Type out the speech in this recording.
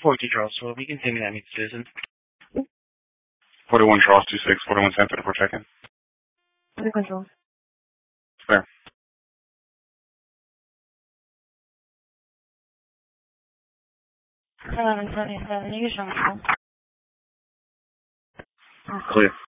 42 Charles, so we can continue that meet citizen. 41 Charles 26, 41 Santa for check-in. Under control. Clear. Hello, 27, you can show me. Clear.